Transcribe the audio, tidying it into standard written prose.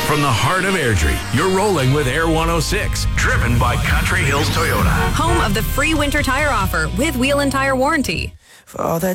From the heart of Airdrie, you're rolling with Air 106, driven by Country Hills Toyota. Home of the free winter tire offer with wheel and tire warranty. For all the